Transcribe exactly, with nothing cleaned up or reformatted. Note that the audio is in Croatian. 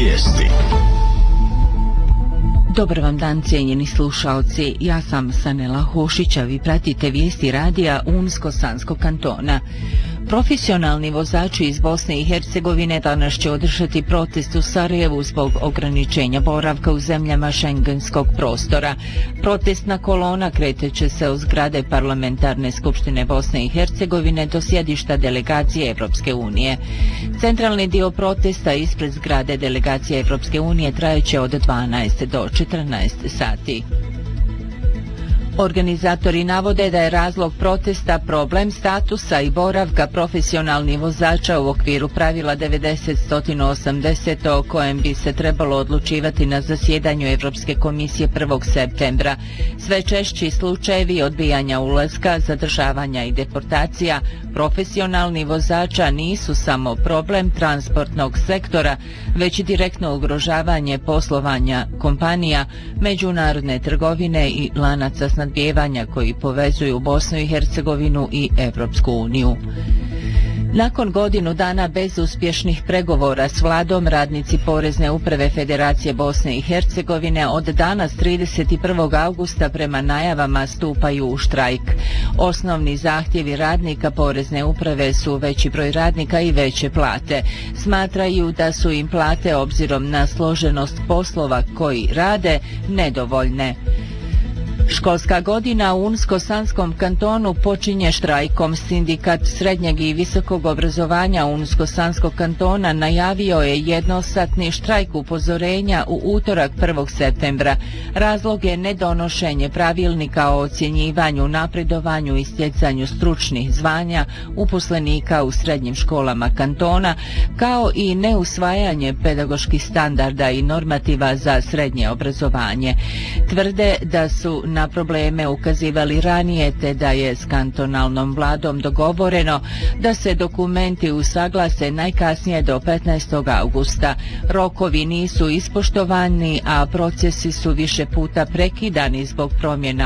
Vijesti. Dobar vam dan, cijenjeni slušaoci. Ja sam Sanela Hošić, a vi pratite vijesti radija Unsko-Sanskog kantona. Profesionalni vozači iz Bosne i Hercegovine danas će održati protest u Sarajevu zbog ograničenja boravka u zemljama šengenskog prostora. Protestna kolona kreteće se od zgrade Parlamentarne skupštine Bosne i Hercegovine do sjedišta delegacije Evropske unije. Centralni dio protesta ispred zgrade delegacije Evropske unije trajeće od dvanaest do četrnaest sati. Organizatori navode da je razlog protesta problem statusa i boravka profesionalnih vozača u okviru pravila devedeset osamdeset o kojem bi se trebalo odlučivati na zasjedanju Evropske komisije prvog septembra. Sve češći slučajevi odbijanja ulaska, zadržavanja i deportacija profesionalnih vozača nisu samo problem transportnog sektora, već i direktno ugrožavanje poslovanja kompanija, međunarodne trgovine i lanaca snadbijevanja koji povezuju Bosnu i Hercegovinu i Evropsku uniju. Nakon godinu dana bezuspješnih pregovora s vladom, radnici Porezne uprave Federacije Bosne i Hercegovine od danas trideset prvog augusta prema najavama stupaju u štrajk. Osnovni zahtjevi radnika Porezne uprave su veći broj radnika i veće plate. Smatraju da su im plate obzirom na složenost poslova koji rade nedovoljne. Školska godina u Unsko-Sanskom kantonu počinje štrajkom. Sindikat srednjeg i visokog obrazovanja Unsko-Sanskog kantona najavio je jednosatni štrajk upozorenja u utorak prvog septembra. Razlog je nedonošenje pravilnika o ocjenjivanju, napredovanju i stjecanju stručnih zvanja uposlenika u srednjim školama kantona, kao i neusvajanje pedagoških standarda i normativa za srednje obrazovanje. Tvrde da su na probleme ukazivali ranije, te da je s kantonalnom vladom dogovoreno da se dokumenti usaglase najkasnije do petnaestog augusta. Rokovi nisu ispoštovani, a procesi su više puta prekidani zbog promjena